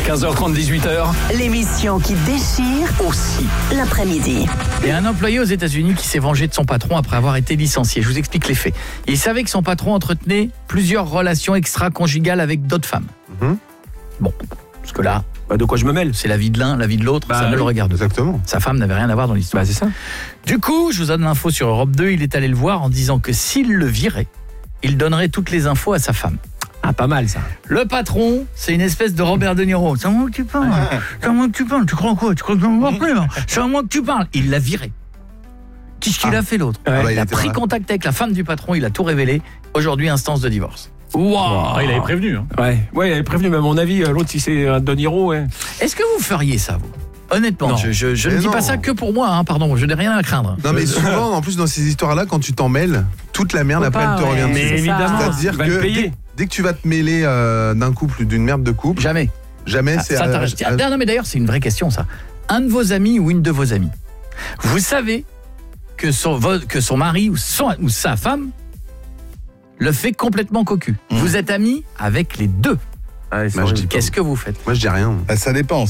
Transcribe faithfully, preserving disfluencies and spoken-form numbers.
quinze heures trente, dix-huit heures. L'émission qui déchire Aussi. l'après-midi. Il y a un employé aux États-Unis qui s'est vengé de son patron après avoir été licencié. Je vous explique les faits. Il savait que son patron entretenait plusieurs relations extra-conjugales avec d'autres femmes. Mm-hmm. Bon, parce que là, Bah, de quoi je me mêle? c'est la vie de l'un, la vie de l'autre, Bah, ça ne oui. le regarde pas. Exactement. Sa femme n'avait rien à voir dans l'histoire. Bah, c'est ça. Du coup, je vous donne l'info sur Europe deux, il est allé le voir en disant que s'il le virait, il donnerait toutes les infos à sa femme. Ah, pas mal ça. Le patron, c'est une espèce de Robert De Niro. C'est à moi que tu parles. C'est à moi que tu parles. Tu crois quoi? Tu crois que je vais me voir plus, hein? C'est à moi que tu parles. Il l'a viré. Qu'est-ce qu'il Ah. a fait l'autre? Ah bah, il Il a était pris là. contact avec la femme du patron, il a tout révélé. Aujourd'hui, instance de divorce. Waouh! Ah, il avait prévenu. Hein. Ouais, ouais, il avait prévenu, mais à mon avis, euh, l'autre, si c'est un De Niro, ouais. Est-ce que vous feriez ça, vous? Honnêtement, Non. je, je, je ne Mais dis pas non. ça que pour moi, hein, pardon, je n'ai rien à craindre. Non mais souvent, en plus dans ces histoires-là, quand tu t'en mêles, toute la merde Faut après pas, elle te ouais. revient Mais dessus. évidemment, C'est-à-dire il va que le payer. dès, dès que tu vas te mêler euh, d'un couple, d'une merde de couple, Jamais. jamais Ah, c'est... ça euh, t'arrête. Tiens, euh, non, mais d'ailleurs, c'est une vraie question, ça. Un de vos amis ou une de vos amies, vous savez que son, vo- que son mari ou, son, ou sa femme le fait complètement cocu. Vous êtes amis avec les deux. Ouais, c'est Bah, je horrible. dis Qu'est-ce que vous faites? Moi je dis rien. Ça dépend.